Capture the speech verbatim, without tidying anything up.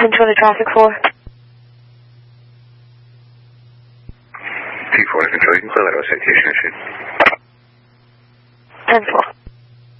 Control the traffic for. T four control, you can clear that citation issue. ten four.